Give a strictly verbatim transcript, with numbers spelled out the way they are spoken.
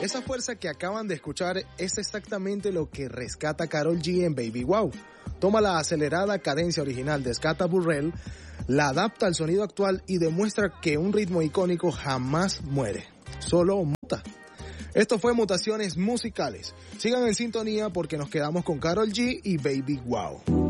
Esa fuerza que acaban de escuchar es exactamente lo que rescata Karol G en Baby Wow. Toma la acelerada cadencia original de Scata Burrell, la adapta al sonido actual y demuestra que un ritmo icónico jamás muere, solo muta. Esto fue Mutaciones Musicales. Sigan en sintonía porque nos quedamos con Karol G y Baby Wow.